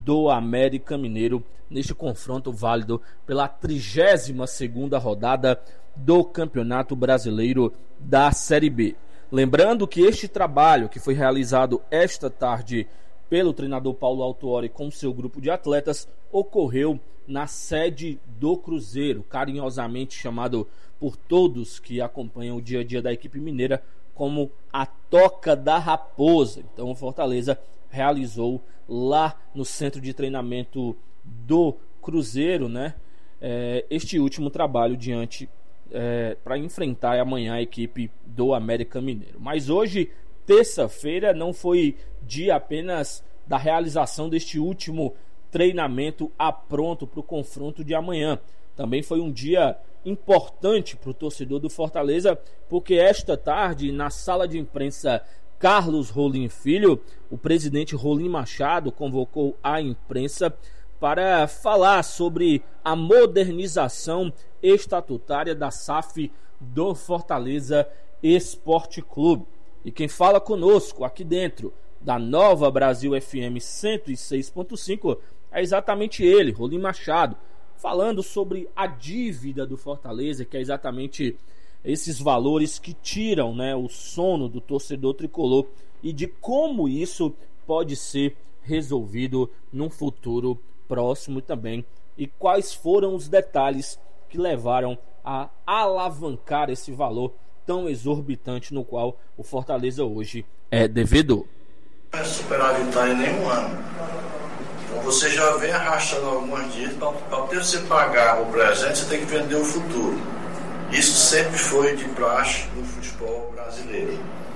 do América Mineiro neste confronto válido pela 32ª rodada do Campeonato Brasileiro da Série B. Lembrando que este trabalho, que foi realizado esta tarde pelo treinador Paulo Autuori com seu grupo de atletas, ocorreu na sede do Cruzeiro, carinhosamente chamado por todos que acompanham o dia a dia da equipe mineira como a Toca da Raposa. Então o Fortaleza realizou lá no centro de treinamento do Cruzeiro, né, este último trabalho diante para enfrentar amanhã a equipe do América Mineiro. Mas hoje, terça-feira, não foi dia apenas da realização deste último treinamento pronto para o confronto de amanhã. Também foi um dia importante para o torcedor do Fortaleza, porque esta tarde, na sala de imprensa Carlos Rolim Filho, o presidente Rolim Machado convocou a imprensa para falar sobre a modernização estatutária da SAF do Fortaleza Esporte Clube. E quem fala conosco aqui dentro da Nova Brasil FM 106.5 é exatamente ele, Rolim Machado, falando sobre a dívida do Fortaleza, que é exatamente esses valores que tiram, né, o sono do torcedor tricolor, e de como isso pode ser resolvido num futuro próximo também, e quais foram os detalhes que levaram a alavancar esse valor tão exorbitante no qual o Fortaleza hoje é devedor. Não é superavitário em nenhum ano. Então você já vem arrastando algumas dívidas. Para você pagar o presente, você tem que vender o futuro. Isso sempre foi de praxe no futebol brasileiro.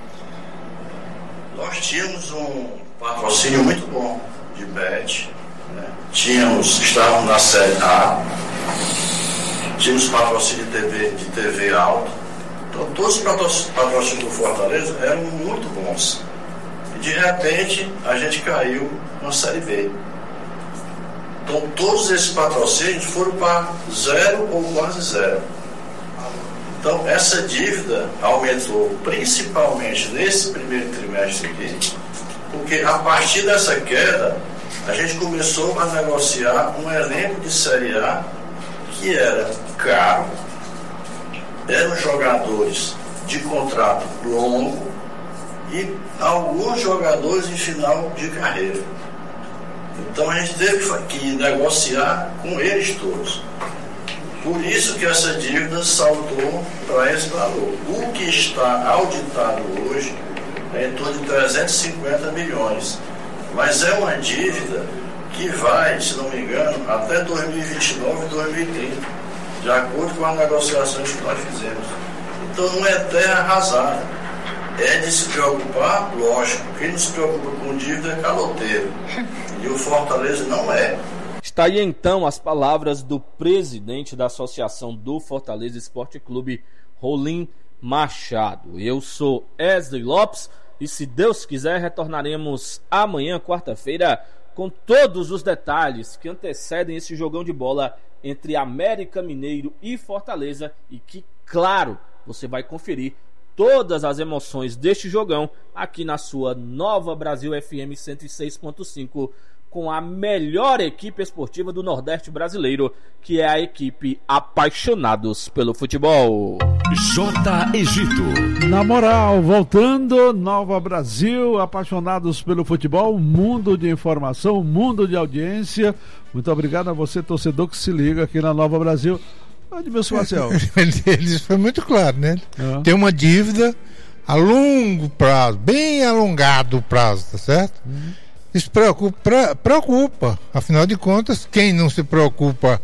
Nós tínhamos um patrocínio muito bom de bet, né? Estávamos na Série A, tínhamos patrocínio de TV alto. Então todos os patrocínios do Fortaleza eram muito bons. E de repente a gente caiu na Série B. Então todos esses patrocínios foram para zero ou quase zero. Então essa dívida aumentou principalmente nesse primeiro trimestre aqui, porque a partir dessa queda a gente começou a negociar um elenco de Série A que era caro, eram jogadores de contrato longo e alguns jogadores em final de carreira. Então a gente teve que negociar com eles todos. Por isso que essa dívida saltou para esse valor. O que está auditado hoje é em torno de 350 milhões. Mas é uma dívida que vai, se não me engano, até 2029 e 2030, de acordo com as negociações que nós fizemos. Então não é terra arrasada. É de se preocupar, lógico. Quem não se preocupa com dívida é caloteiro. E o Fortaleza não é. Está aí então as palavras do presidente da Associação do Fortaleza Esporte Clube, Rolim Machado. Eu sou Wesley Lopes e, se Deus quiser, retornaremos amanhã, quarta-feira, com todos os detalhes que antecedem esse jogão de bola entre América Mineiro e Fortaleza, e que, claro, você vai conferir todas as emoções deste jogão aqui na sua Nova Brasil FM 106.5, com a melhor equipe esportiva do Nordeste brasileiro, que é a equipe Apaixonados pelo Futebol. J. Egito. Na moral, voltando, Nova Brasil, Apaixonados pelo Futebol, mundo de informação, mundo de audiência. Muito obrigado a você, torcedor, que se liga aqui na Nova Brasil. Edmilson Marcel. Ele foi muito claro, né? Tem uma dívida a longo prazo, bem alongado prazo, tá certo? Isso preocupa. Afinal de contas, quem não se preocupa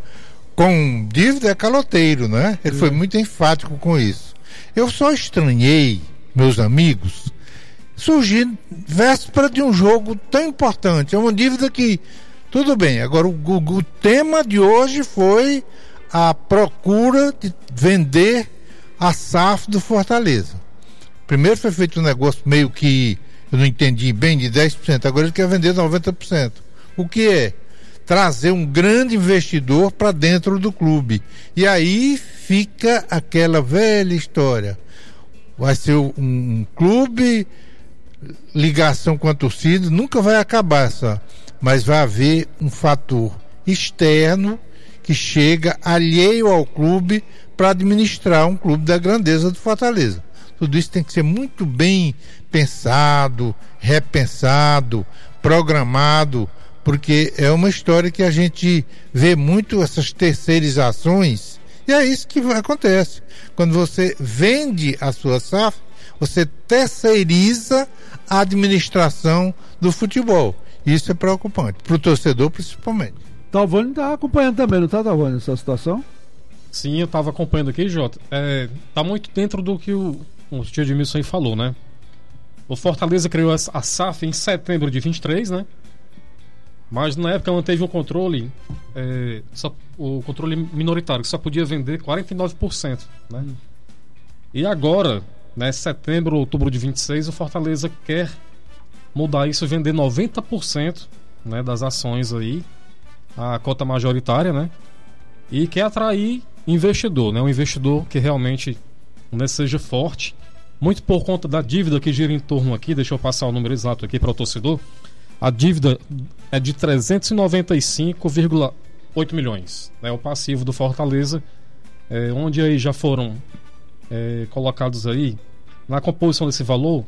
com dívida é caloteiro, né? Ele foi muito enfático com isso. Eu só estranhei, meus amigos, surgir véspera de um jogo tão importante. É uma dívida que, tudo bem, agora o tema de hoje foi a procura de vender a SAF do Fortaleza. Primeiro foi feito um negócio meio que eu não entendi bem, de 10%, agora ele quer vender 90%. O que é? Trazer um grande investidor para dentro do clube. E aí fica aquela velha história. Vai ser um clube, ligação com a torcida, nunca vai acabar mas vai haver um fator externo que chega alheio ao clube para administrar um clube da grandeza do Fortaleza. Tudo isso tem que ser muito bem pensado, repensado, programado, porque é uma história que a gente vê muito essas terceirizações, e é isso que acontece. Quando você vende a sua SAF, você terceiriza a administração do futebol. Isso é preocupante, para o torcedor principalmente. Talvani está acompanhando também, não está, Talvani, essa situação? Sim, eu estava acompanhando aqui, Jota. Tá muito dentro do que o tio Edmilson aí falou, né? O Fortaleza criou a SAF em setembro de 23, né? Mas na época manteve um controle, o controle minoritário, que só podia vender 49%, né? E agora, né, setembro, outubro de 26, o Fortaleza quer mudar isso, vender 90%, né, das ações aí, a cota majoritária, né? E quer atrair investidor, né? Um investidor que realmente, né, seja forte, muito por conta da dívida que gira em torno aqui, deixa eu passar o número exato aqui para o torcedor. A dívida é de 395,8 milhões, né? O passivo do Fortaleza, onde aí já foram colocados aí, na composição desse valor,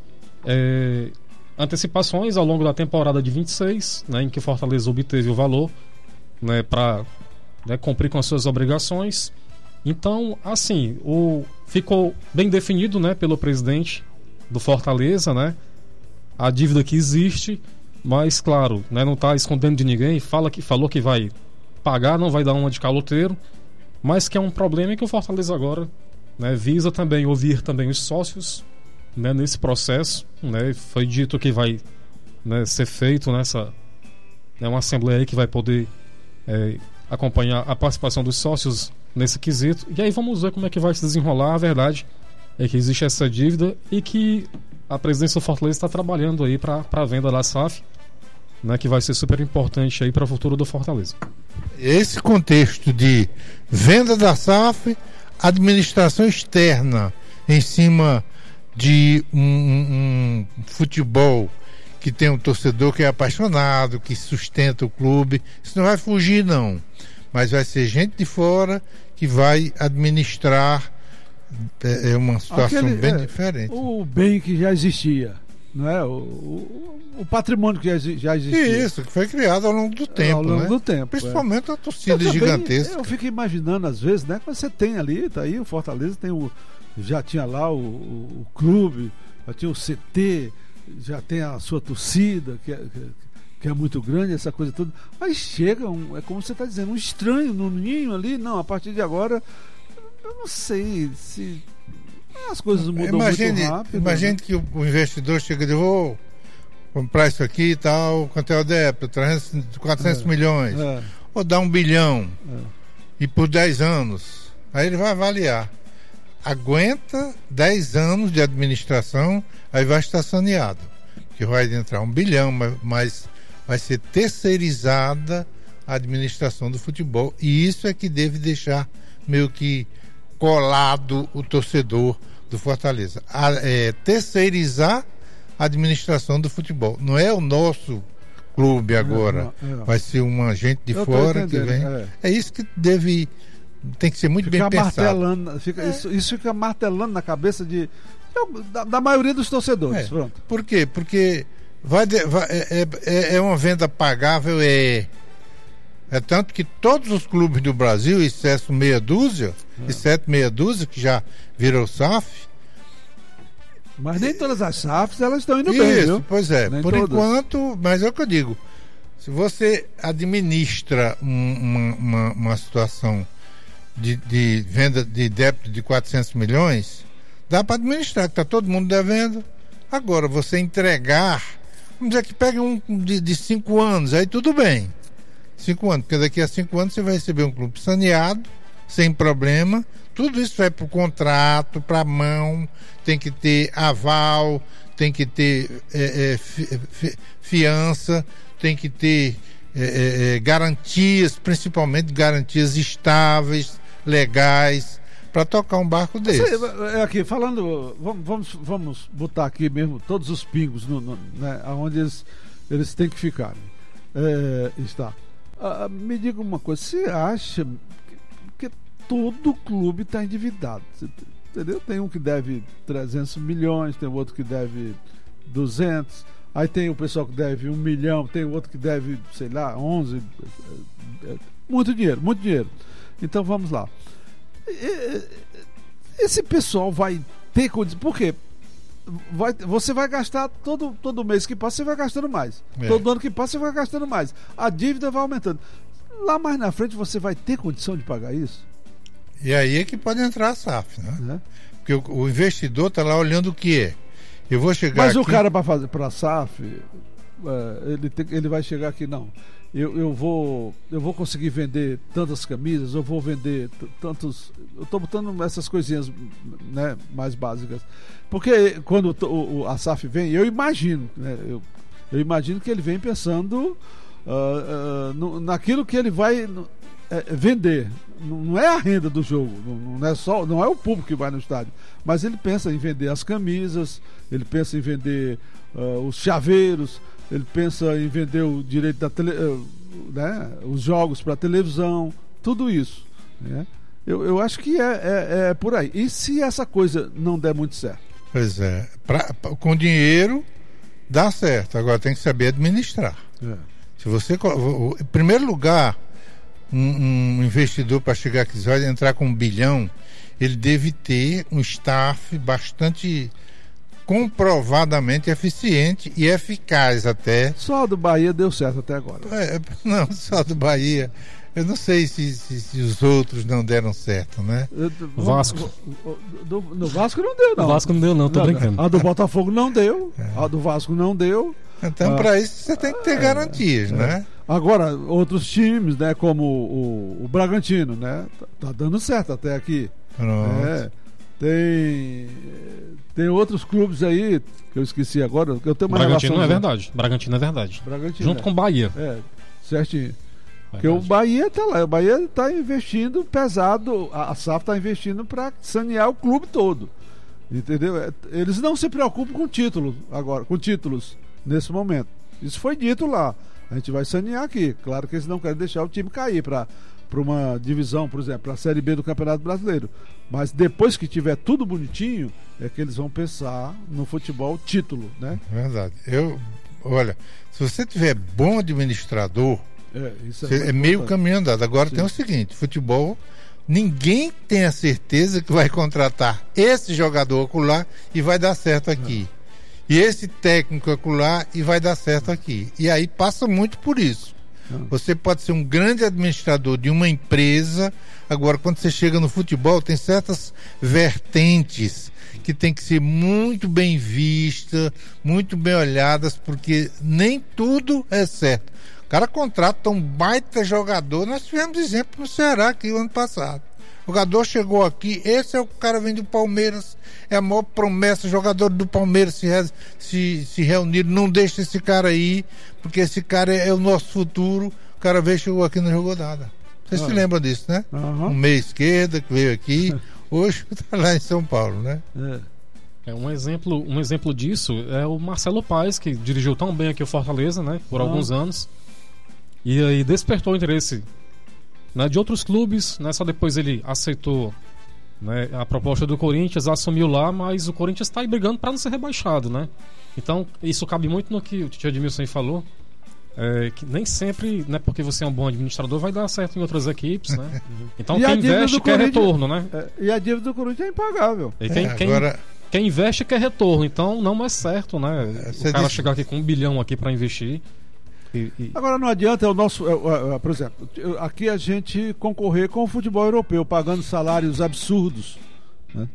antecipações ao longo da temporada de 26, né, em que o Fortaleza obteve o valor, né, para, né, cumprir com as suas obrigações. Então, assim, ficou bem definido, né, pelo presidente do Fortaleza, né, a dívida que existe, mas claro, né, não está escondendo de ninguém. Falou que vai pagar, não vai dar uma de caloteiro, mas que é um problema que o Fortaleza agora, né, visa também ouvir também os sócios, né, nesse processo, né. Foi dito que vai, né, ser feito nessa, né, uma assembleia aí que vai poder acompanhar a participação dos sócios nesse quesito, e aí vamos ver como é que vai se desenrolar. A verdade é que existe essa dívida e que a presidência do Fortaleza está trabalhando aí para a venda da SAF, né, que vai ser super importante aí para o futuro do Fortaleza. Esse contexto de venda da SAF, administração externa em cima de um futebol que tem um torcedor que é apaixonado, que sustenta o clube, isso não vai fugir não, mas vai ser gente de fora que vai administrar uma situação bem diferente. O bem que já existia, não é? O patrimônio que já existia. Isso, que foi criado ao longo do tempo, do tempo. Principalmente a torcida gigantesca. Eu fico imaginando às vezes, né? Quando você tem ali, tá aí o Fortaleza, já tinha lá o clube, já tinha o CT, já tem a sua torcida, que é muito grande, essa coisa toda. Aí chega, é como você está dizendo, um estranho no ninho ali. Não, a partir de agora, eu não sei se as coisas mudam muito rápido. Imagine, né, que o investidor chega e diz: vou comprar isso aqui e tal, quanto é o débito? 400 milhões. Ou dá 1 bilhão. E por 10 anos. Aí ele vai avaliar. Aguenta 10 anos de administração, aí vai estar saneado. Que vai entrar 1 bilhão, mas vai ser terceirizada a administração do futebol. E isso é que deve deixar meio que colado o torcedor do Fortaleza. Terceirizar a administração do futebol. Não é o nosso clube agora. Vai ser uma gente de fora que vem. É isso que tem que ser muito bem pensado. Isso fica martelando na cabeça da maioria dos torcedores. Pronto. Por quê? Porque é uma venda pagável. É tanto que todos os clubes do Brasil, exceto meia dúzia, que já virou SAF. Mas nem todas as SAFs elas estão indo bem, viu? Pois é, nem por todas. Enquanto, mas é o que eu digo. Se você administra uma situação de venda de débito de 400 milhões, dá para administrar, que está todo mundo devendo. Agora, você entregar, vamos dizer que pega um de 5 anos, aí tudo bem. 5 anos, porque daqui a 5 anos você vai receber um clube saneado, sem problema. Tudo isso vai para o contrato, para a mão, tem que ter aval, tem que ter fiança, tem que ter garantias, principalmente garantias estáveis, legais, para tocar um barco desse. Aqui, falando, vamos botar aqui mesmo todos os pingos, né, onde eles têm que ficar. Está. Me diga uma coisa, você acha que todo clube está endividado? Entendeu? Tem um que deve 300 milhões, tem outro que deve 200, aí tem o pessoal que deve 1 milhão, tem outro que deve, sei lá, 11. Muito dinheiro. Então vamos lá. Esse pessoal vai ter condições. Por quê? Você vai gastar todo mês que passa, você vai gastando mais. Todo ano que passa, você vai gastando mais. A dívida vai aumentando. Lá mais na frente, você vai ter condição de pagar isso? E aí é que pode entrar a SAF, né? Porque o investidor está lá olhando o que é. Eu vou chegar Mas aqui... o cara para a SAF, ele vai chegar aqui, não. Eu vou conseguir vender tantas camisas, eu vou vender tantos... Eu estou botando essas coisinhas, né, mais básicas. Porque quando a SAF vem, eu imagino, né, eu imagino que ele vem pensando naquilo que ele vai vender. Não é a renda do jogo, não é o público que vai no estádio, mas ele pensa em vender as camisas, ele pensa em vender os chaveiros, ele pensa em vender o direito né, os jogos para televisão, tudo isso, né? Eu acho que é por aí. E se essa coisa não der muito certo? Pois é, com dinheiro dá certo, agora tem que saber administrar. Se você, em primeiro lugar, um investidor para chegar aqui, vai entrar com 1 bilhão, ele deve ter um staff bastante comprovadamente eficiente e eficaz até. Só a do Bahia deu certo até agora. Não, só a do Bahia. Eu não sei se os outros não deram certo, né? Vasco. No Vasco não deu, não. O Vasco não deu, não, tô brincando. A do Botafogo não deu, a do Vasco não deu. Então, para isso, você tem que ter garantias, né? Agora, outros times, né, como o Bragantino, né? Tá dando certo até aqui. Tem outros clubes aí que eu esqueci agora. Eu tenho uma Bragantino é verdade. Bragantino é verdade. Junto com o Bahia. Certinho. Porque o Bahia tá lá. O Bahia tá investindo pesado. A SAF tá investindo para sanear o clube todo. Entendeu? Eles não se preocupam com títulos agora, com títulos nesse momento. Isso foi dito lá. A gente vai sanear aqui. Claro que eles não querem deixar o time cair para uma divisão, por exemplo, para a Série B do Campeonato Brasileiro. Mas depois que tiver tudo bonitinho, é que eles vão pensar no futebol título, né? Verdade. Olha, se você tiver bom administrador, isso é meio caminho andado. Agora tem o seguinte, futebol, ninguém tem a certeza que vai contratar esse jogador acolá e vai dar certo aqui. E esse técnico acolá e vai dar certo aqui. E aí passa muito por isso. Você pode ser um grande administrador de uma empresa, agora quando você chega no futebol tem certas vertentes que tem que ser muito bem vistas, muito bem olhadas, porque nem tudo é certo. O cara contrata um baita jogador, nós tivemos exemplo no Ceará aqui o ano passado. O jogador chegou aqui, esse é o cara vem do Palmeiras, é a maior promessa, jogador do Palmeiras se reuniram, não deixa esse cara aí, porque esse cara é o nosso futuro. O cara veio, chegou aqui e não jogou nada. Você se lembra disso, né? Um meia esquerda que veio aqui, hoje está lá em São Paulo, né? Um exemplo disso é o Marcelo Paes, que dirigiu tão bem aqui o Fortaleza, né? Por alguns anos. E aí despertou o interesse, né, de outros clubes, né? Só depois ele aceitou, né, a proposta do Corinthians, assumiu lá, mas o Corinthians está aí brigando para não ser rebaixado, né? Então isso cabe muito no que o tio Edmilson falou, que nem sempre, né, porque você é um bom administrador, vai dar certo em outras equipes, né? Então quem investe quer retorno, né? E a dívida do Corinthians é impagável. E quem investe quer retorno, então não é certo, né? O cara chegar aqui com 1 bilhão aqui para investir. Agora não adianta por exemplo, aqui a gente concorrer com o futebol europeu, pagando salários absurdos, né?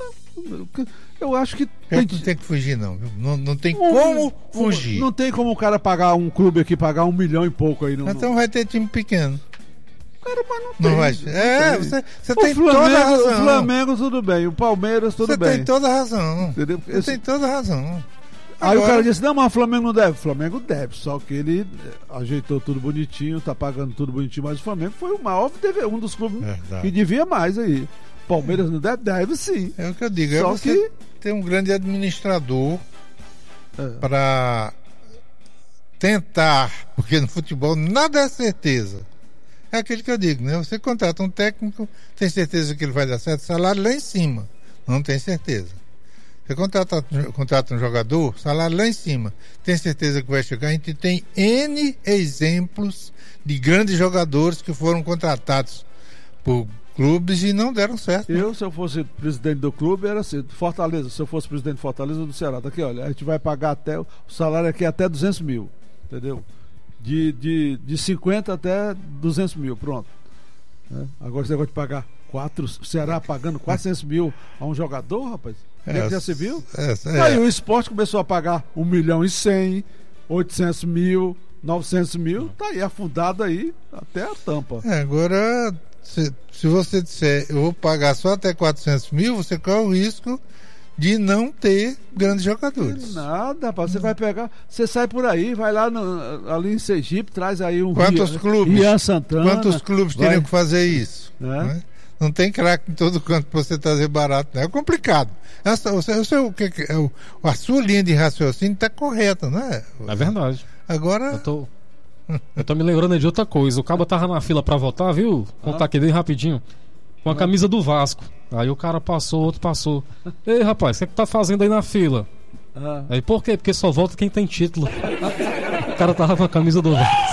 Eu acho que não tem que fugir, não tem como fugir. Não tem como o cara pagar, um clube aqui pagar 1 milhão e pouco aí. Então vai ter time pequeno. Cara, mas não tem. Vai. Você tem toda a razão. O Flamengo tudo bem, o Palmeiras tudo bem. Você tem toda a razão. Entendeu? Você tem toda a razão. Aí o cara disse, não, mas o Flamengo não deve. O Flamengo deve, só que ele ajeitou tudo bonitinho, tá pagando tudo bonitinho, mas o Flamengo foi o maior, um dos clubes que devia mais aí. Palmeiras não deve? Deve sim. É o que eu digo, só que tem um grande administrador para tentar, porque no futebol nada é certeza. É aquele que eu digo, né? Você contrata um técnico, tem certeza que ele vai dar certo, salário lá em cima, não tem certeza. Você contrata um jogador, salário lá em cima, tem certeza que vai chegar. A gente tem N exemplos de grandes jogadores que foram contratados por clubes e não deram certo. Se eu fosse presidente do clube, era assim, Fortaleza, se eu fosse presidente de Fortaleza do Ceará, daqui, olha, a gente vai pagar o salário aqui até 200 mil, entendeu? De 50 até 200 mil, pronto. Agora esse negócio de pagar o Ceará pagando 400 mil a um jogador, rapaz, já se viu? Aí o esporte começou a pagar 1.100.000, 800 mil, 900 mil, tá aí afundado aí até a tampa. Agora, se você disser eu vou pagar só até 400 mil, você corre o risco de não ter grandes jogadores. Nada, rapaz, você vai pegar, você sai por aí, vai lá ali em Sergipe, traz aí um Ian Santana. Quantos clubes teriam que fazer isso? Né? Não tem craque em todo canto para você trazer barato, né? É complicado. A sua linha de raciocínio está correta, não é? É verdade. Agora... Eu tô me lembrando de outra coisa. O cabo tava na fila pra votar, viu? Contar aqui bem rapidinho. Com a camisa do Vasco. Aí o cara passou, outro passou. Ei, rapaz, o que tá fazendo aí na fila? Aí, por quê? Porque só vota quem tem título. O cara tava com a camisa do Vasco.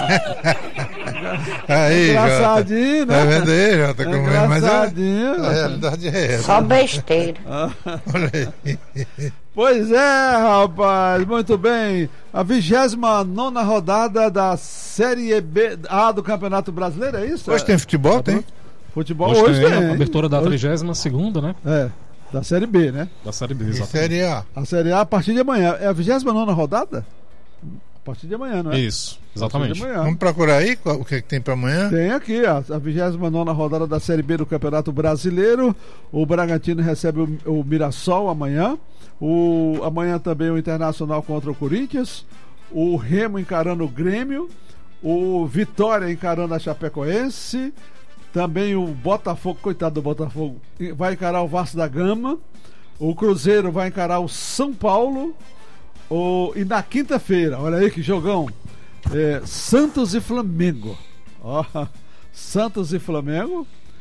Aí, engraçadinho, Jota. Né? Tá vendo aí, Jota? Engraçadinho. A realidade é essa. Só besteira. Olha aí. Pois é, rapaz, muito bem. A 29ª rodada da Série B A do Campeonato Brasileiro, é isso? Hoje tem futebol, tem? Futebol hoje tem. A abertura da 32ª, né? Da Série B, né? Da Série B, exatamente. Série A. A Série A partir de amanhã. É a 29ª rodada? A partir de amanhã, não é? Isso, exatamente. Vamos procurar aí o que tem para amanhã? Tem aqui, a 29ª rodada da Série B do Campeonato Brasileiro. O Bragantino recebe o Mirassol amanhã. Amanhã também o Internacional contra o Corinthians. O Remo encarando o Grêmio. O Vitória encarando a Chapecoense. Também o Botafogo, coitado do Botafogo, vai encarar o Vasco da Gama. O Cruzeiro vai encarar o São Paulo. E na quinta-feira, olha aí que jogão, Santos e Flamengo. Santos e Flamengo.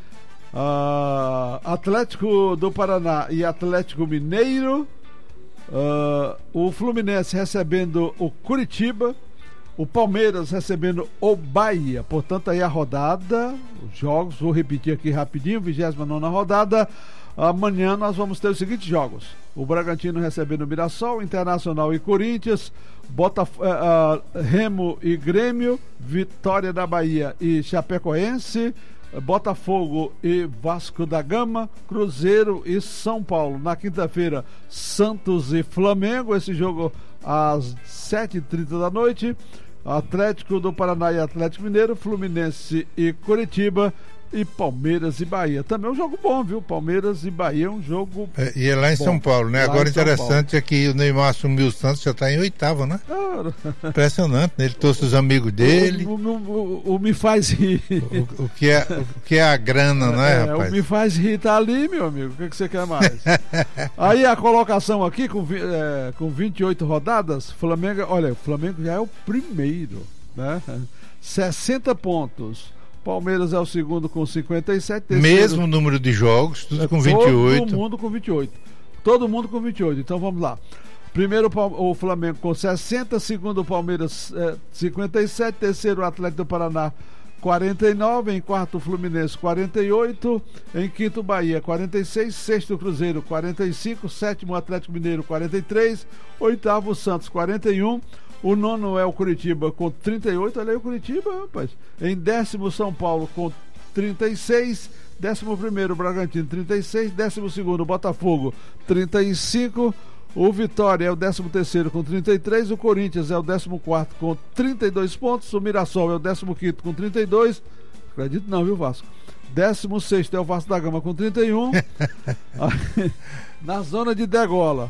Atlético do Paraná e Atlético Mineiro. O Fluminense recebendo o Curitiba. O Palmeiras recebendo o Bahia. Portanto, aí a rodada, os jogos, vou repetir aqui rapidinho, 29ª rodada. Amanhã nós vamos ter os seguintes jogos: o Bragantino recebendo o Mirassol, Internacional e Corinthians, Remo e Grêmio, Vitória da Bahia e Chapecoense, Botafogo e Vasco da Gama, Cruzeiro e São Paulo. Na quinta-feira, Santos e Flamengo, esse jogo às 7h30 da noite. Atlético do Paraná e Atlético Mineiro, Fluminense e Curitiba, e Palmeiras e Bahia. Também é um jogo bom, viu? Palmeiras e Bahia é um jogo e é lá em bom. São Paulo, né? Lá agora interessante é que o Neymar assumiu o Santos, já está em 8º, né? Impressionante, né? Ele trouxe os amigos dele. O Me Faz Rir. O que é a grana, né, rapaz? O Me Faz Rir tá ali, meu amigo. O que você quer mais? Aí a colocação aqui com 28 rodadas, Flamengo, olha, o Flamengo já é o primeiro, né? 60 pontos. Palmeiras é o segundo com 57. Mesmo número de jogos, tudo com 28. Todo mundo com 28. Todo mundo com 28. Então vamos lá. Primeiro o Flamengo com 60, segundo o Palmeiras 57, terceiro o Atlético do Paraná 49, em quarto o Fluminense 48, em quinto o Bahia 46, sexto o Cruzeiro 45, sétimo o Atlético Mineiro 43, oitavo o Santos 41. O nono é o Curitiba com 38, olha aí o Curitiba, rapaz. Em décimo, São Paulo com 36, 11º o Bragantino 36, 12º o Botafogo 35, o Vitória é o 13º com 33, o Corinthians é o 14º com 32 pontos, o Mirassol é o 15º com 32, acredito não, viu, Vasco? 16º é o Vasco da Gama com 31. Na zona de degola,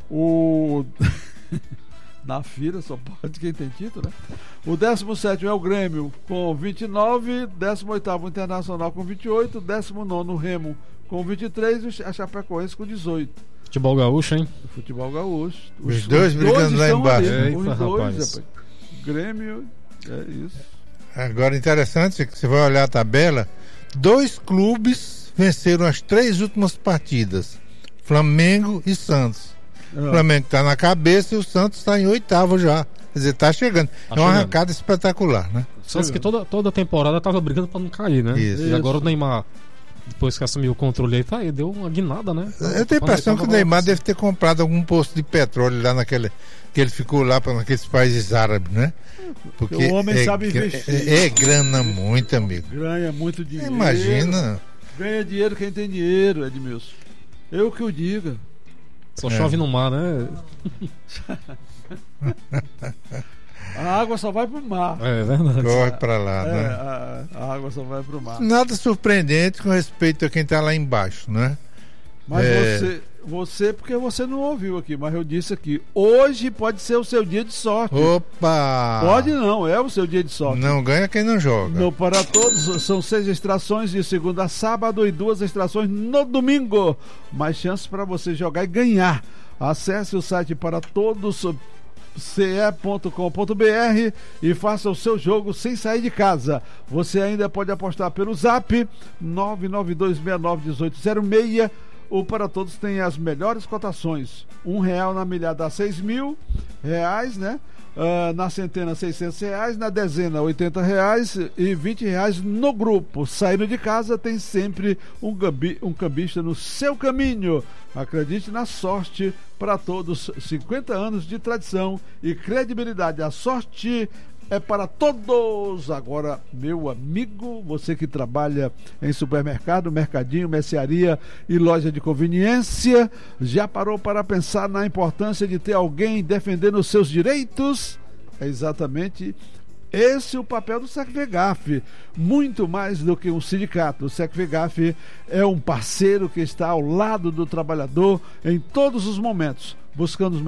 na fila, só pode quem tem título, né? O 17º é o Grêmio com 29, 18º o Internacional com 28, 19º o Remo com 23 e a Chapecoense com 18. Futebol gaúcho, hein? Futebol gaúcho. Os dois brigando lá embaixo. Os dois, rapaz. Grêmio, é isso. Agora, interessante que você vai olhar a tabela, 2 clubes venceram as 3 últimas partidas, Flamengo e Santos. O Flamengo está na cabeça e o Santos está em 8º já. Quer dizer, está chegando. É uma arrancada espetacular, né? Santos que toda temporada estava brigando para não cair, né? Isso. E agora o Neymar, depois que assumiu o controle aí, deu uma guinada, né? Eu tenho a impressão que o Neymar deve ter comprado algum posto de petróleo lá naquele, que ele ficou lá naqueles países árabes, né? Porque o homem sabe investir. É grana muito, amigo. Ganha muito dinheiro. Imagina. Ganha dinheiro quem tem dinheiro, Edmilson. Eu que o diga. Só chove no mar, né? A água só vai pro mar. É verdade. Corre pra lá, né? A água só vai pro mar. Nada surpreendente com respeito a quem tá lá embaixo, né? Mas você, porque você não ouviu aqui, mas eu disse aqui, hoje pode ser o seu dia de sorte. Opa! Pode não, é o seu dia de sorte. Não ganha quem não joga. No Para Todos, são 6 extrações de segunda a sábado e 2 extrações no domingo. Mais chances para você jogar e ganhar. Acesse o site Para Todos, ce.com.br e faça o seu jogo sem sair de casa. Você ainda pode apostar pelo Zap 992691806. O Para Todos tem as melhores cotações. R$1 na milha dá R$6.000, né? Na centena R$600, na dezena R$80 e R$20 no grupo. Saindo de casa tem sempre um cambista no seu caminho. Acredite na sorte. Para Todos, 50 anos de tradição e credibilidade. A sorte é para todos. Agora, meu amigo, você que trabalha em supermercado, mercadinho, mercearia e loja de conveniência, já parou para pensar na importância de ter alguém defendendo os seus direitos? É exatamente esse o papel do SECVEGAF, muito mais do que um sindicato. O SECVEGAF é um parceiro que está ao lado do trabalhador em todos os momentos, buscando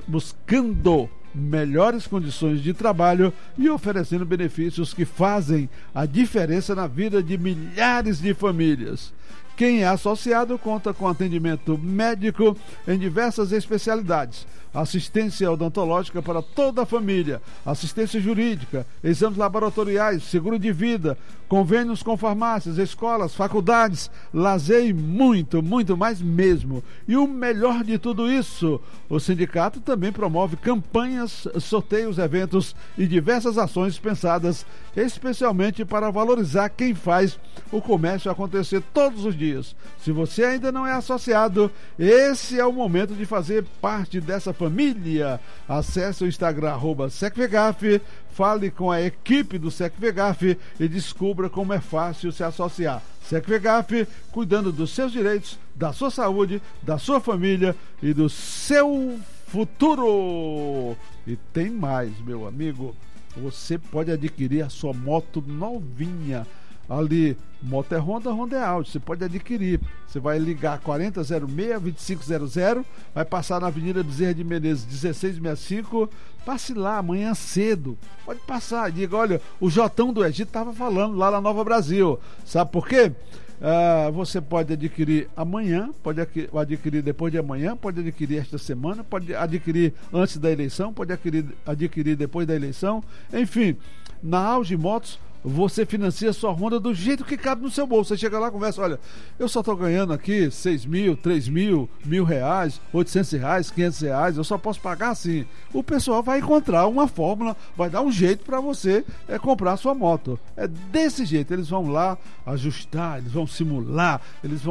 melhores condições de trabalho e oferecendo benefícios que fazem a diferença na vida de milhares de famílias. Quem é associado conta com atendimento médico em diversas especialidades, assistência odontológica para toda a família, assistência jurídica, exames laboratoriais, seguro de vida, convênios com farmácias, escolas, faculdades, lazer e muito, muito mais mesmo. E o melhor de tudo isso, o sindicato também promove campanhas, sorteios, eventos e diversas ações pensadas especialmente para valorizar quem faz o comércio acontecer todos os dias. Se você ainda não é associado, esse é o momento de fazer parte dessa família. Acesse o Instagram @SECVEGAF, fale com a equipe do SECVEGAF e descubra como é fácil se associar. SECVEGAF, cuidando dos seus direitos, da sua saúde, da sua família e do seu futuro. E tem mais, meu amigo, você pode adquirir a sua moto novinha ali. Moto é Honda, Honda é Audi, você pode adquirir. Você vai ligar 4006-2500, vai passar na Avenida Bezerra de Menezes 1665, passe lá amanhã cedo, pode passar, diga, olha, o Jotão do Egito estava falando lá na Nova Brasil, sabe por quê? Você pode adquirir amanhã, pode adquirir depois de amanhã, pode adquirir esta semana, pode adquirir antes da eleição, pode adquirir depois da eleição, enfim, na Auge Motos você financia sua Honda do jeito que cabe no seu bolso. Você chega lá e conversa, olha, eu só estou ganhando aqui 6 mil, 3 mil, R$1.000, R$800, R$500, eu só posso pagar assim. O pessoal vai encontrar uma fórmula, vai dar um jeito para você comprar sua moto. É desse jeito, eles vão lá ajustar, eles vão simular,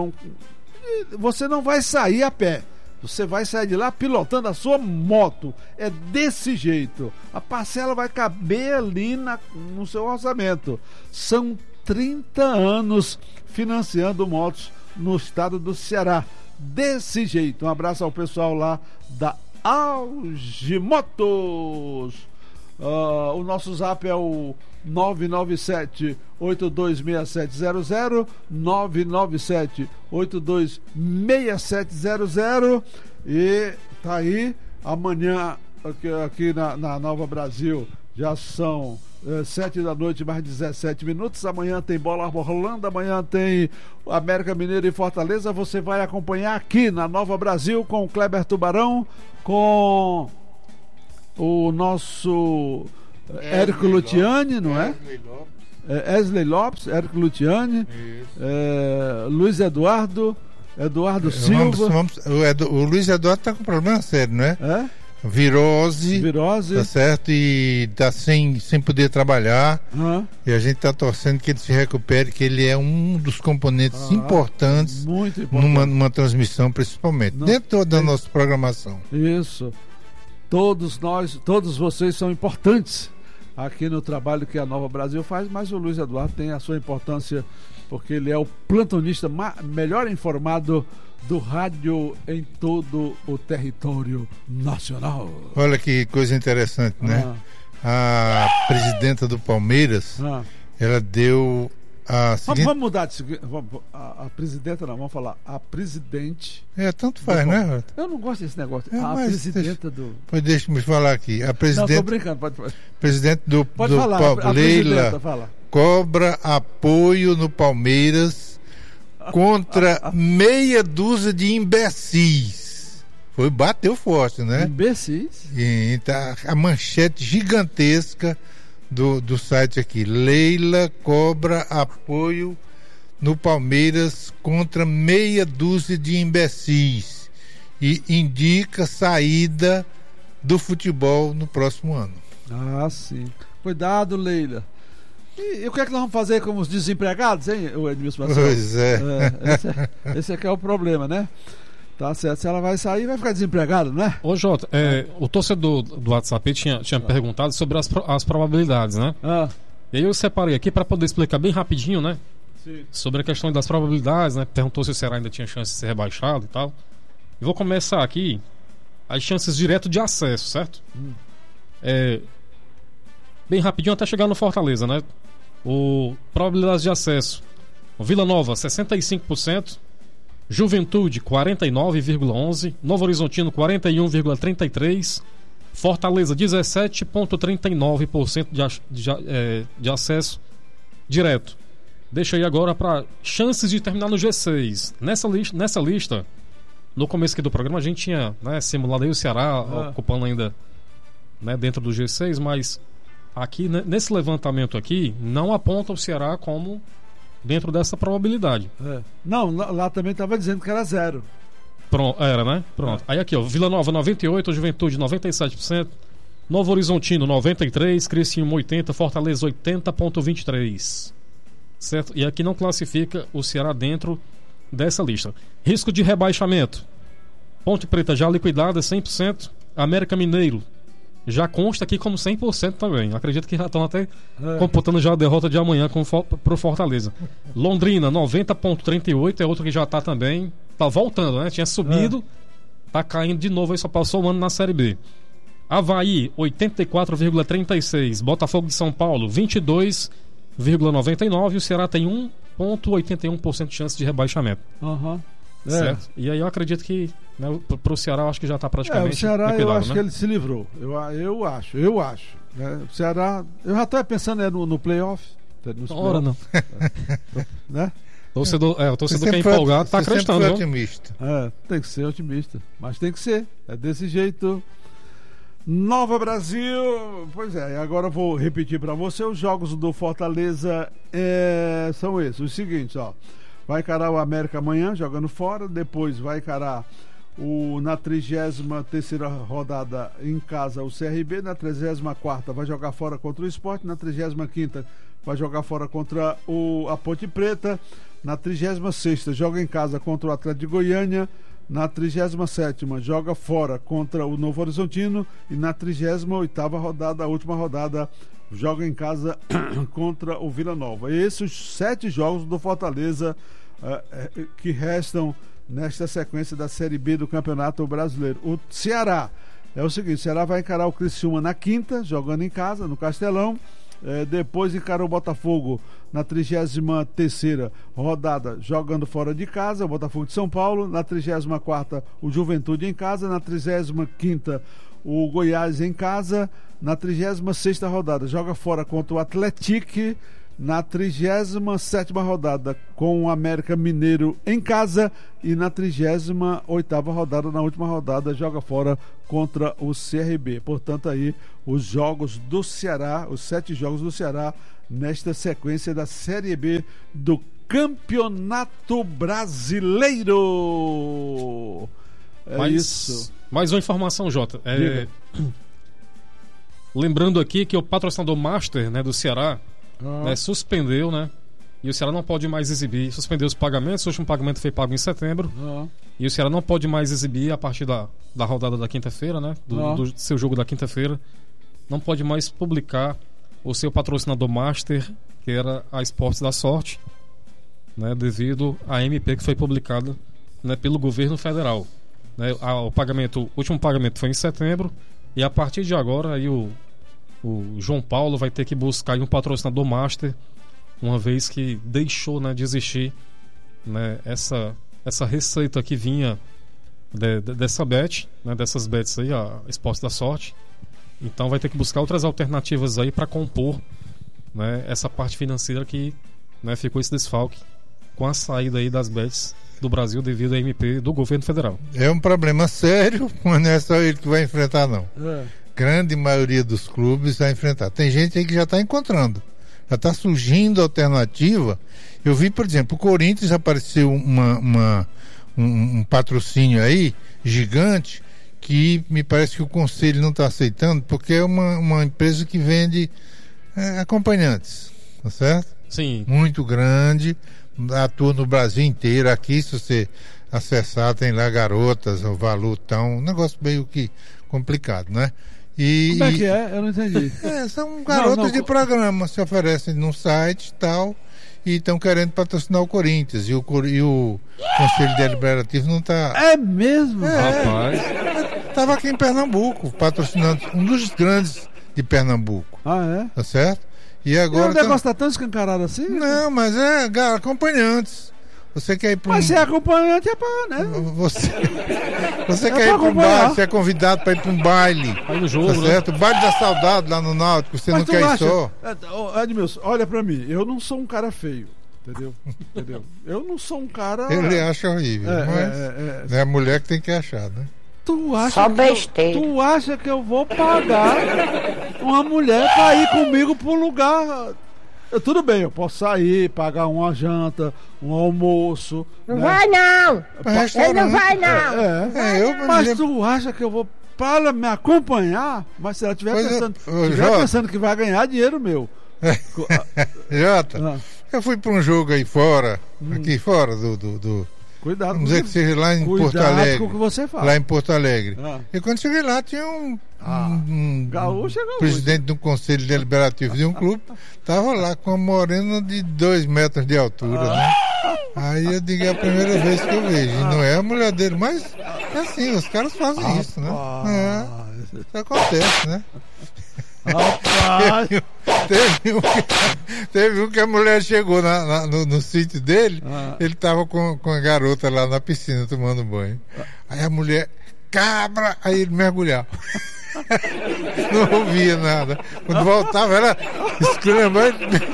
você não vai sair a pé. Você vai sair de lá pilotando a sua moto. É desse jeito. A parcela vai caber ali no seu orçamento. São 30 anos financiando motos no estado do Ceará. Desse jeito. Um abraço ao pessoal lá da Auge Motos. O nosso zap é o 997-826700, 997-826700. E tá aí, amanhã aqui na Nova Brasil já são 7 da noite, mais 17 minutos. Amanhã tem bola rolando, amanhã tem América Mineiro e Fortaleza. Você vai acompanhar aqui na Nova Brasil com o Kleber Tubarão, com o nosso Érico Lutiani, não é? Wesley Lopes, Érico Lutiani, Luiz Eduardo Silva. O Luiz Eduardo está com problema sério, não é? Virose, tá certo? E tá sem poder trabalhar. E a gente está torcendo que ele se recupere, que ele é um dos componentes importantes, muito importante. numa transmissão, principalmente, dentro da nossa programação. Isso. Todos vocês são importantes aqui no trabalho que a Nova Brasil faz, mas o Luiz Eduardo tem a sua importância porque ele é o plantonista melhor informado do rádio em todo o território nacional. Olha que coisa interessante, né? A presidenta do Palmeiras, ela deu a seguinte... Vamos mudar de seguinte. A presidenta não, vamos falar a presidente. Tanto faz, né? Eu não gosto desse negócio. A presidenta do... Pois deixa-me falar aqui. A presidente... Não, tô brincando, pode falar. Presidente do falar, Leila cobra apoio no Palmeiras contra meia dúzia de imbecis. Bateu forte, né? Imbecis? E tá a manchete gigantesca do site aqui. Leila cobra apoio no Palmeiras contra meia dúzia de imbecis e indica saída do futebol no próximo ano. Sim. Cuidado, Leila. E o que é que nós vamos fazer com os desempregados, hein, Edmilson Marcelo? Pois é. Esse aqui é o problema, né? Tá certo. Se ela vai sair, vai ficar desempregada, né? Ô, Jota, o torcedor do WhatsApp tinha perguntado sobre as probabilidades, né? E aí eu separei aqui para poder explicar bem rapidinho, né? Sim. Sobre a questão das probabilidades, né? Perguntou se o Ceará ainda tinha chance de ser rebaixado e tal. Eu vou começar aqui as chances direto de acesso, certo? Bem rapidinho até chegar no Fortaleza, né? Probabilidades de acesso: Vila Nova 65%, Juventude 49,11%, Novo Horizontino 41,33%, Fortaleza 17,39% de acesso direto. Deixa aí agora para chances de terminar no G6. Nessa lista, no começo aqui do programa a gente tinha, né, simulado aí o Ceará ocupando ainda, né, dentro do G6, mas aqui, nesse levantamento aqui, não aponta o Ceará como dentro dessa probabilidade. Não, lá também estava dizendo que era 0. Pronto, era, né? Pronto. Aí aqui, ó, Vila Nova 98%, Juventude 97%, Novo Horizontino 93%, Criciúma 80%, Fortaleza 80,23%. Certo? E aqui não classifica o Ceará dentro dessa lista. Risco de rebaixamento: Ponte Preta já liquidada 100%, América Mineiro já consta aqui como 100% também. Acredito que já estão até computando já a derrota de amanhã pro Fortaleza. Londrina 90,38%, é outro que já tá também, tá voltando, né? Tinha subido, tá caindo de novo, aí só passou um ano na Série B. Avaí 84,36%, Botafogo de São Paulo 22,99%, e o Ceará tem 1,81% de chance de rebaixamento. Certo? E aí eu acredito que, né, pro Ceará eu acho que já tá praticamente o Ceará eu acho, né, que ele se livrou. Eu acho, né? O Ceará, eu já tô pensando no playoff. Ora não. Né? O torcedor que é empolgado tá acreditando. Otimista. Tem que ser otimista, mas tem que ser, é desse jeito. Nova Brasil, pois é, agora eu vou repetir para você. Os jogos do Fortaleza são esses, os seguintes, ó. Vai encarar o América amanhã, jogando fora. Depois vai encarar na 33ª rodada em casa o CRB. Na 34ª vai jogar fora contra o Sport. Na 35ª vai jogar fora contra a Ponte Preta. Na 36ª joga em casa contra o Atlético de Goiânia. Na 37ª joga fora contra o Novo Horizontino. E na 38ª rodada, a última rodada, joga em casa contra o Vila Nova. Esses 7 jogos do Fortaleza que restam nesta sequência da Série B do Campeonato Brasileiro. O Ceará é o seguinte: o Ceará vai encarar o Criciúma na quinta, jogando em casa, no Castelão. Depois encara o Botafogo na 33ª rodada, jogando fora de casa, o Botafogo de São Paulo. Na 34ª o Juventude em casa. Na 35ª o Goiás em casa. Na 36ª rodada joga fora contra o Atlético na 37ª rodada com o América Mineiro em casa e na 38ª rodada, na última rodada, joga fora contra o CRB. Portanto, aí os jogos do Ceará, os 7 jogos do Ceará nesta sequência da Série B do Campeonato Brasileiro. Isso. Mais uma informação, Jota. Lembrando aqui que o patrocinador Master, né, do Ceará, suspendeu, né? E o Ceará não pode mais exibir, suspendeu os pagamentos. O último pagamento foi pago em setembro. E o Ceará não pode mais exibir a partir da rodada da quinta-feira, né? Do seu jogo da quinta-feira. Não pode mais publicar o seu patrocinador Master, que era a Esportes da Sorte, né? Devido à MP que foi publicada, né, pelo governo federal. Né? O último pagamento foi em setembro. E a partir de agora aí o João Paulo vai ter que buscar aí um patrocinador Master, uma vez que deixou, né, de existir, né, essa receita que vinha dessa bet, né, dessas bets aí, a Esporte da Sorte. Então vai ter que buscar outras alternativas aí para compor, né, essa parte financeira que, né, ficou esse desfalque com a saída aí das bets do Brasil devido à MP do governo federal. É um problema sério, mas não é só ele que vai enfrentar, não. Grande maioria dos clubes vai enfrentar. Tem gente aí que já está encontrando, já está surgindo alternativa. Eu vi, por exemplo, o Corinthians apareceu um patrocínio aí gigante que me parece que o conselho não está aceitando, porque é uma empresa que vende acompanhantes, tá certo? Sim. Muito grande, atua no Brasil inteiro. Aqui, se você acessar, tem lá garotas, o valutão, um negócio meio que complicado, né? Como é que é? Eu não entendi. São garotas de programa, se oferecem num site e tal, e estão querendo patrocinar o Corinthians, e o Conselho Deliberativo não está... É mesmo? Rapaz. Estava aqui em Pernambuco, patrocinando um dos grandes de Pernambuco. Tá certo? E agora... o negócio está tão escancarado assim? Não, mas acompanhantes. Você quer ir para Mas ser acompanhante é para, né? Você quer ir para um baile, você é convidado para ir para um baile. Aí no jogo, tá certo? O baile da saudade lá no Náutico, você não quer ir só. Edmilson, olha para mim, eu não sou um cara feio, entendeu? Eu não sou um cara... Ele acha horrível, mas é a mulher que tem que achar, né? Tu acha que eu vou pagar uma mulher para ir comigo para um lugar... Tudo bem, eu posso sair, pagar uma janta, um almoço. Não vai não! Ele não vai não! Mas tu acha que eu vou para me acompanhar? Mas se ela estiver pensando que vai ganhar dinheiro meu. Jota, eu fui para um jogo aí fora, aqui fora do Cuidado. Vamos dizer que seja lá em Porto Alegre. Com o que você faz. Lá em Porto Alegre. E quando cheguei lá, tinha um presidente do Conselho Deliberativo de um clube, estava lá com uma morena de 2 metros de altura, né? Aí eu digo, é a primeira vez que eu vejo. E não é a mulher dele, mas é assim, os caras fazem isso, né? Isso acontece, né? Teve um que a mulher chegou no sítio dele, ele tava com a garota lá na piscina tomando banho. Aí a mulher, cabra, aí ele mergulhava. Não ouvia nada. Quando voltava, era escrambando.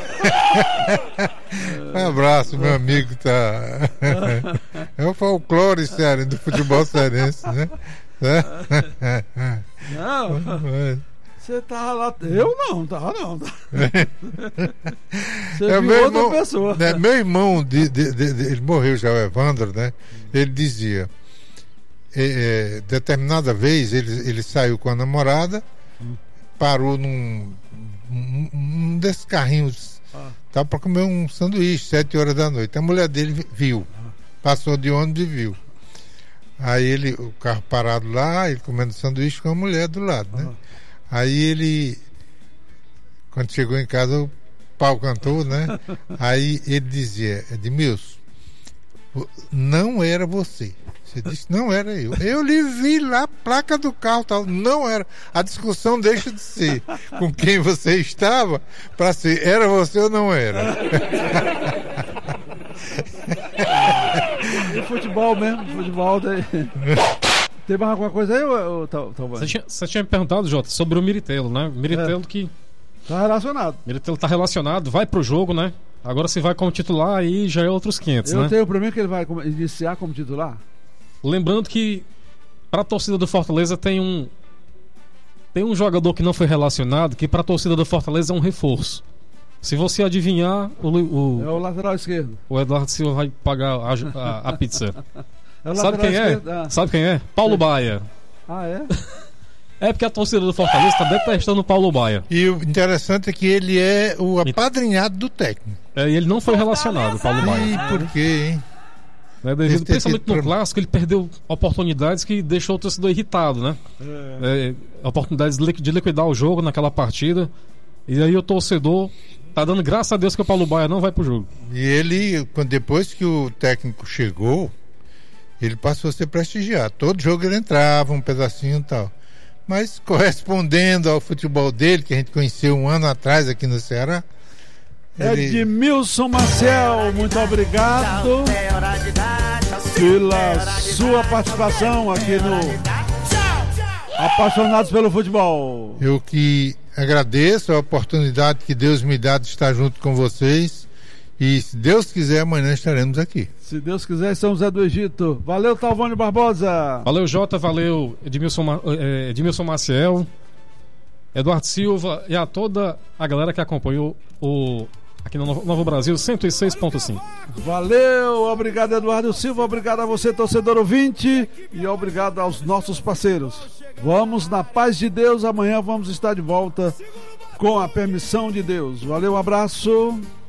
Um abraço, meu amigo. Tá... É o folclore sério do futebol cearense, né? Não. Você tava lá. Eu não, tava não. Você viu outra irmão, pessoa. Né, meu irmão, ele morreu já, o Evandro, né? Ele dizia, determinada vez ele saiu com a namorada, parou num desses carrinhos para comer um sanduíche, 7 horas da noite. A mulher dele viu, passou de ônibus e viu. Aí o carro parado lá, ele comendo sanduíche com a mulher do lado, né? Aí ele, quando chegou em casa, o pau cantou, né? Aí ele dizia, Edmilson, não era você. Você disse, não era eu. Eu lhe vi lá a placa do carro, tal. Não era. A discussão deixa de ser com quem você estava para ser, era você ou não era. E futebol mesmo, futebol daí. Tem mais alguma coisa aí, Talvani? Você tinha me perguntado, Jota, sobre o Miritelo, né? Miritelo que Tá relacionado. Ele tá relacionado, vai pro jogo, né? Agora se vai como titular, aí já é outros 500, né? Eu tenho pra mim que ele vai iniciar como titular. Lembrando que pra torcida do Fortaleza tem um jogador que não foi relacionado, que pra torcida do Fortaleza é um reforço. Se você adivinhar, é o lateral esquerdo. O Eduardo Silva vai pagar a pizza. Sabe quem é? Sabe quem é? Paulo Baia. Ah, é? É porque a torcida do Fortaleza está detestando o Paulo Baia. E o interessante é que ele é o apadrinhado do técnico. E ele não foi relacionado, o Paulo Baia. E por quê, hein? Principalmente no clássico, ele perdeu oportunidades que deixou o torcedor irritado, né? Oportunidades de liquidar o jogo naquela partida. E aí o torcedor tá dando graças a Deus que o Paulo Baia não vai pro jogo. E ele, depois que o técnico chegou, ele passou a ser prestigiado. Todo jogo ele entrava, um pedacinho e tal. Mas correspondendo ao futebol dele, que a gente conheceu um ano atrás aqui no Ceará. Edmilson Maciel, muito obrigado pela sua participação aqui no Apaixonados pelo Futebol. Eu que agradeço a oportunidade que Deus me dá de estar junto com vocês. E se Deus quiser, amanhã estaremos aqui. Se Deus quiser, São José do Egito. Valeu, Talvânio Barbosa. Valeu, Jota. Valeu, Edmilson Maciel, Eduardo Silva e a toda a galera que acompanhou aqui no Novo Brasil 106.5. Valeu, obrigado, Eduardo Silva. Obrigado a você, torcedor ouvinte. E obrigado aos nossos parceiros. Vamos na paz de Deus. Amanhã vamos estar de volta com a permissão de Deus. Valeu, um abraço.